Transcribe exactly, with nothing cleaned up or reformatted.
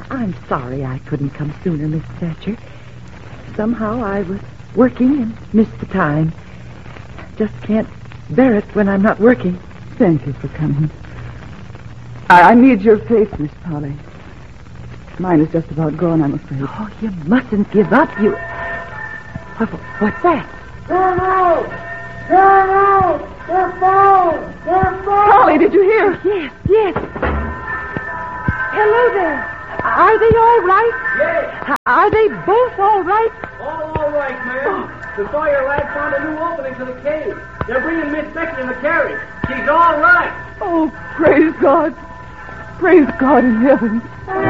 I'm sorry I couldn't come sooner, Miss Thatcher. Somehow I was working and missed the time. Just can't bear it when I'm not working. Thank you for coming. I, I need your faith, Miss Polly. Mine is just about gone, I'm afraid. Oh, you mustn't give up. You... What, what's that? They're out! They're out! They're falling! They're falling! Polly, did you hear? Yes, yes. Hello there. Are they all right? Yes! Are they both all right? All all right, ma'am. The fire lad found a new opening to the cave. They're bringing Miss Becky in the carriage. She's all right. Oh, praise God. Praise God in heaven.